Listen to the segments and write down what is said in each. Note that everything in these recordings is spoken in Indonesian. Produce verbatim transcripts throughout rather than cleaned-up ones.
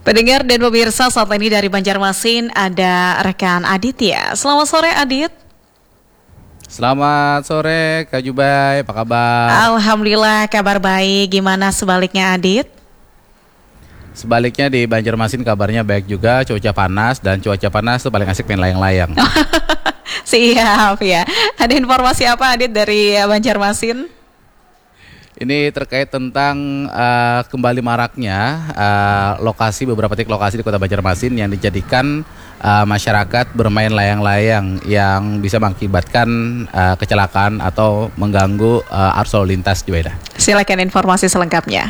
Pendengar dan pemirsa, saat ini dari Banjarmasin ada rekan Aditya. Selamat sore Adit. Selamat sore Kak Jubai, apa kabar? Alhamdulillah kabar baik. Gimana sebaliknya Adit? Sebaliknya di Banjarmasin kabarnya baik juga, cuaca panas, dan cuaca panas tuh paling asik main layang-layang. Siap ya. Ada informasi apa Adit dari Banjarmasin? Ini terkait tentang uh, kembali maraknya uh, lokasi beberapa titik lokasi di Kota Banjarmasin yang dijadikan uh, masyarakat bermain layang-layang yang bisa mengakibatkan uh, kecelakaan atau mengganggu uh, arus lalu lintas, Jubaidah. Silakan informasi selengkapnya.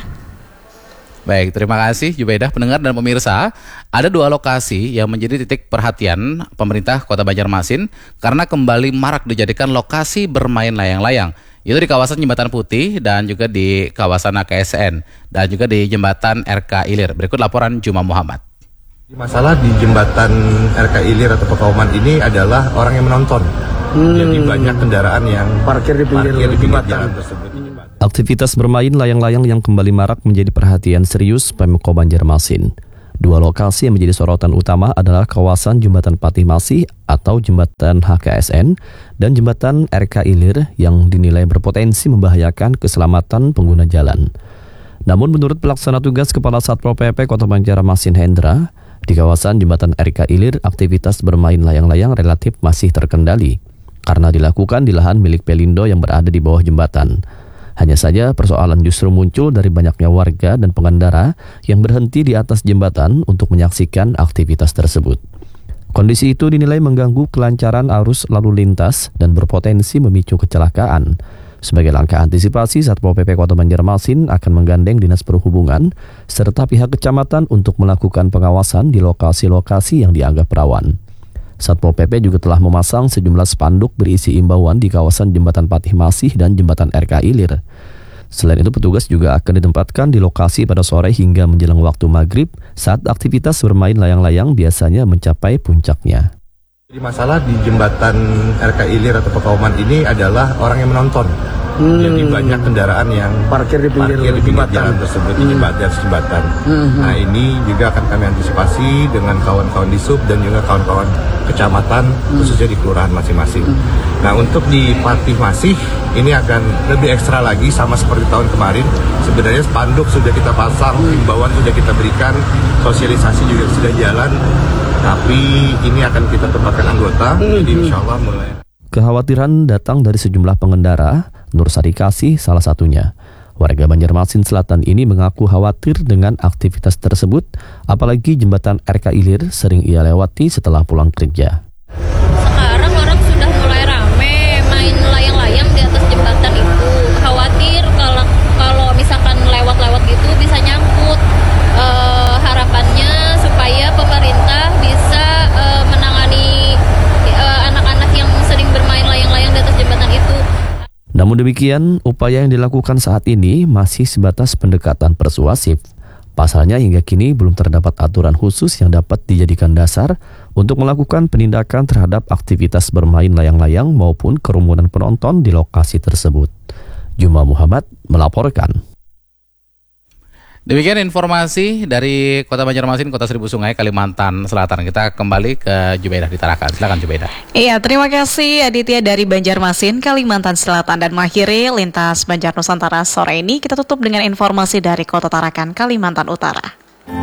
Baik, terima kasih Jubaidah, pendengar dan pemirsa. Ada dua lokasi yang menjadi titik perhatian pemerintah Kota Banjarmasin karena kembali marak dijadikan lokasi bermain layang-layang. Itu di kawasan Jembatan Putih dan juga di kawasan A K S N dan juga di Jembatan R K Ilir. Berikut laporan Juma Muhammad. Masalah di Jembatan R K Ilir atau Pekauman ini adalah orang yang menonton. Hmm. Jadi banyak kendaraan yang parkir di pinggir, parkir di pinggir jalan tersebut. Aktivitas bermain layang-layang yang kembali marak menjadi perhatian serius Pemkab Banjarmasin. Dua lokasi yang menjadi sorotan utama adalah kawasan Jembatan Patih Masih atau Jembatan H K S N dan Jembatan R K Ilir yang dinilai berpotensi membahayakan keselamatan pengguna jalan. Namun menurut pelaksana tugas Kepala Satpol P P Kota Banjarmasin Hendra, di kawasan Jembatan R K Ilir aktivitas bermain layang-layang relatif masih terkendali karena dilakukan di lahan milik Pelindo yang berada di bawah jembatan. Hanya saja persoalan justru muncul dari banyaknya warga dan pengendara yang berhenti di atas jembatan untuk menyaksikan aktivitas tersebut. Kondisi itu dinilai mengganggu kelancaran arus lalu lintas dan berpotensi memicu kecelakaan. Sebagai langkah antisipasi, Satpol P P Kota Banjarmasin akan menggandeng Dinas Perhubungan serta pihak kecamatan untuk melakukan pengawasan di lokasi-lokasi yang dianggap rawan. Satpol P P juga telah memasang sejumlah spanduk berisi imbauan di kawasan Jembatan Patih Masih dan Jembatan R K Ilir. Selain itu, petugas juga akan ditempatkan di lokasi pada sore hingga menjelang waktu maghrib saat aktivitas bermain layang-layang biasanya mencapai puncaknya. Jadi masalah di Jembatan R K Ilir atau Pekauman ini adalah orang yang menonton. Hmm. Jadi banyak kendaraan yang parkir di pinggir, parkir di pinggir jalan tersebut, hmm. di jembatan, di atas jembatan. Hmm. Nah ini juga akan kami antisipasi dengan kawan-kawan di sub dan juga kawan-kawan kecamatan, hmm. khususnya di kelurahan masing-masing. Hmm. Nah untuk di Patih Masih ini akan lebih ekstra lagi sama seperti tahun kemarin. Sebenarnya spanduk sudah kita pasang, himbauan sudah kita berikan, sosialisasi juga sudah jalan. Tapi ini akan kita tempatkan anggota, hmm. jadi insya Allah mulai. Kekhawatiran datang dari sejumlah pengendara, Nur Sari Kasih salah satunya. Warga Banjarmasin Selatan ini mengaku khawatir dengan aktivitas tersebut, apalagi Jembatan R K Ilir sering ia lewati setelah pulang kerja. Sekarang orang sudah mulai rame main layang-layang di atas jembatan itu. Khawatir kalau kalau misalkan lewat-lewat gitu bisa nyangkut. E, harapannya supaya pemerintah bisa e, menangani e, anak-anak yang sering bermain layang-layang di atas jembatan itu. Namun demikian, upaya yang dilakukan saat ini masih sebatas pendekatan persuasif. Pasalnya hingga kini belum terdapat aturan khusus yang dapat dijadikan dasar untuk melakukan penindakan terhadap aktivitas bermain layang-layang maupun kerumunan penonton di lokasi tersebut. Juma Muhammad melaporkan. Demikian informasi dari Kota Banjarmasin, Kota Seribu Sungai, Kalimantan Selatan. Kita kembali ke Jubaidah di Tarakan. Silakan Jubaidah. Iya, terima kasih Aditya dari Banjarmasin, Kalimantan Selatan. Dan mengakhiri Lintas Banjar Nusantara sore ini, kita tutup dengan informasi dari Kota Tarakan, Kalimantan Utara.